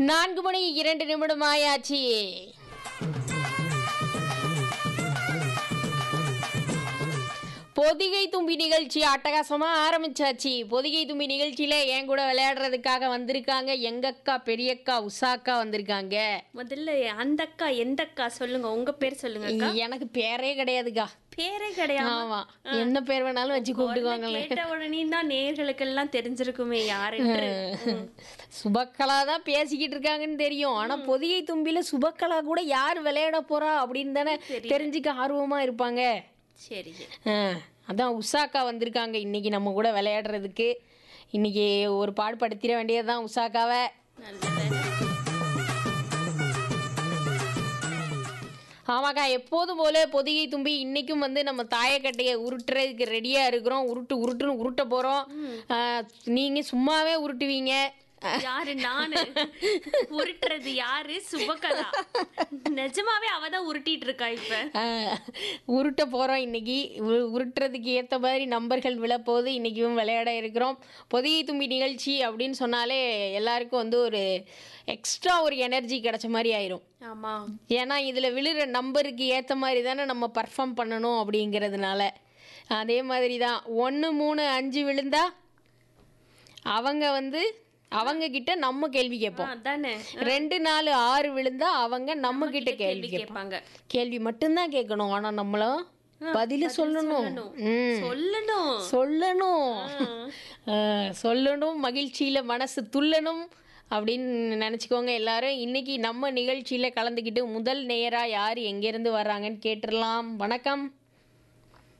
4 மணி 2 நிமிடம் ஆயாச்சு. பொதிகை தும்பி நிகழ்ச்சி அட்டகாசமா ஆரம்பிச்சாச்சு. பொதிகை தும்பி நிகழ்ச்சியில என் கூட விளையாடுறதுக்காக வந்திருக்காங்க எங்க அக்கா பெரியக்கா உஷாக்கா வந்திருக்காங்க. முதல்ல அந்த அக்கா எந்த அக்கா சொல்லுங்க, உங்க பேர் சொல்லுங்க அக்கா. எனக்கு பேரே கிடையாதுக்கா. பேரே கிடையாது. ஆமா, என்ன பேர் வேணாலும் வச்சு கூப்பிட்டுக்குவாங்களே. கேட்ட உடனே தான் நேர்களுக்கெல்லாம் தெரிஞ்சிருக்குமே யாருன்னு. சுபக்கலா தான் பேசிக்கிட்டு இருக்காங்கன்னு தெரியும். ஆனா பொதிகை தும்பில சுபக்கலா கூட யார் விளையாட போறா அப்படின்னு தானே தெரிஞ்சுக்க ஆர்வமா இருப்பாங்க. சரி, அதான் உஷாக்கா வந்திருக்காங்க இன்னைக்கு நம்ம கூட விளையாடுறதுக்கு. இன்னைக்கு ஒரு பாடுபடுத்திட வேண்டியதுதான் உஷாக்காவை. ஆமாக்கா, எப்போதும் போல பொதிகை தும்பி இன்னைக்கும் வந்து நம்ம தாயக்கட்டையை உருட்டுறதுக்கு ரெடியா இருக்கிறோம். உருட்டுன்னு உருட்ட போறோம். நீங்க சும்மாவே உருட்டுவீங்க. யாரு? நானு உருட்டுறது யாரு? சுபகலா. நிஜமாவே அவதான் உருட்டிட்டு இருக்கா இப்ப. உருட்ட போறோம் இன்னைக்கு. உருட்டுறதுக்கு ஏத்த மாதிரி நம்பர்கள் விழப்போது. இன்னைக்கும் விளையாட இருக்கிறோம். பொதிகை தும்பி நிகழ்ச்சி அப்படின்னு சொன்னாலே எல்லாருக்கும் வந்து ஒரு எக்ஸ்ட்ரா ஒரு எனர்ஜி கிடைச்ச மாதிரி ஆயிரும். ஆமா, ஏன்னா இதுல விழுற நம்பருக்கு ஏத்த மாதிரி தானே நம்ம பர்ஃபார்ம் பண்ணணும் அப்படிங்கிறதுனால. அதே மாதிரி தான் 1 3 5 விழுந்தா அவங்க கிட்ட நம்ம கேள்வி கேட்போம். 2 4 6 விழுந்தா அவங்க நம்ம கிட்ட கேள்வி கேட்பாங்க. கேள்வி மட்டும்தான் கேட்கணும். ஆனா நம்மளும் பதில சொல்லணும். மகிழ்ச்சியில மனசு துள்ளணும் அப்படின்னு நினச்சிக்கோங்க எல்லாரும். இன்னைக்கு நம்ம நிகழ்ச்சியில கலந்துக்கிட்டு முதல் நேரா யார் எங்கேருந்து வர்றாங்கன்னு கேட்டுடலாம். வணக்கம்.